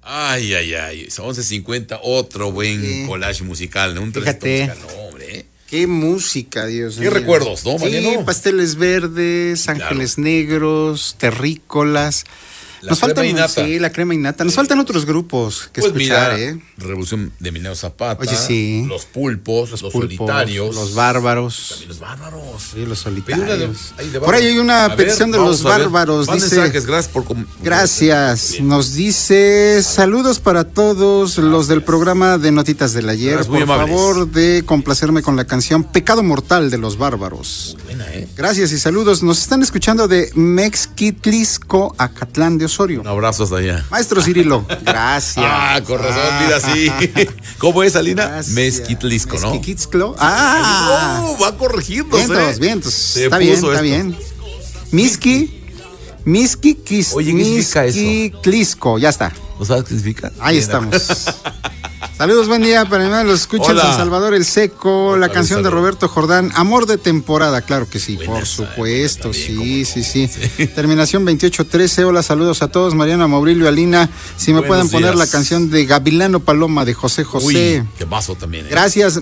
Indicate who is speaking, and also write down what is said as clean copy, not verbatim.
Speaker 1: Ay, 11:50, otro buen collage musical, ¿no? Un
Speaker 2: Fíjate.
Speaker 1: musical, no, hombre.
Speaker 2: Qué música, Dios mío.
Speaker 1: Qué recuerdos, ¿no,
Speaker 2: Sí,
Speaker 1: Mariano?
Speaker 2: pasteles verdes, ángeles negros, terrícolas.
Speaker 1: La crema y nata.
Speaker 2: Sí, la crema y nata. Nos faltan otros grupos que
Speaker 1: Pues
Speaker 2: escuchar,
Speaker 1: mira, Revolución de Emiliano Zapata.
Speaker 2: Oye, sí.
Speaker 1: Los pulpos, los solitarios.
Speaker 2: Los bárbaros.
Speaker 1: También los bárbaros.
Speaker 2: Sí, los
Speaker 1: Pedí
Speaker 2: solitarios.
Speaker 1: de
Speaker 2: Por ahí hay una
Speaker 1: a
Speaker 2: petición
Speaker 1: ver,
Speaker 2: de los
Speaker 1: vamos a ver.
Speaker 2: bárbaros.
Speaker 1: Más
Speaker 2: Dice,
Speaker 1: mensajes, gracias por...
Speaker 2: gracias.
Speaker 1: Bien.
Speaker 2: Nos dice, saludos para todos los del programa de Notitas del Ayer.
Speaker 1: Gracias, muy
Speaker 2: Por
Speaker 1: amables.
Speaker 2: favor de complacerme con la canción Pecado Mortal de los Bárbaros.
Speaker 1: Muy buena, ¿eh?
Speaker 2: Gracias y saludos. Nos están escuchando de Mexquitlisco, Acatlán de Osorio.
Speaker 1: Un abrazo hasta allá.
Speaker 2: Maestro Cirilo, gracias.
Speaker 1: Ah, con razón, mira, sí. ¿Cómo es, Alina?
Speaker 2: Gracias.
Speaker 1: Mezquitlisco, ¿no?
Speaker 2: Mezquitlizco. Ah,
Speaker 1: No, va corrigiéndose.
Speaker 2: vientos.
Speaker 1: Se
Speaker 2: Está bien,
Speaker 1: puso
Speaker 2: está
Speaker 1: esto.
Speaker 2: bien. Mizquiquis.
Speaker 1: Oye, ¿qué significa eso?
Speaker 2: Mezquitlisco, ya está.
Speaker 1: ¿No sabes qué significa?
Speaker 2: Ahí
Speaker 1: Bien,
Speaker 2: estamos. Saludos, buen día para mi los escucha en
Speaker 1: Hola.
Speaker 2: San Salvador el Seco, la
Speaker 1: Otra
Speaker 2: canción
Speaker 1: vez,
Speaker 2: de
Speaker 1: saludos.
Speaker 2: Roberto Jordán, Amor de temporada, claro que sí,
Speaker 1: Buena
Speaker 2: por
Speaker 1: esa,
Speaker 2: supuesto,
Speaker 1: también,
Speaker 2: sí,
Speaker 1: cómo no.
Speaker 2: sí. Terminación 2813, hola, saludos a todos, Mariana, Maurilio, Alina, si me
Speaker 1: Buenos
Speaker 2: pueden poner
Speaker 1: días.
Speaker 2: la canción de Gavilano Paloma de José José.
Speaker 1: Uy, qué vaso también, ¿eh?
Speaker 2: Gracias.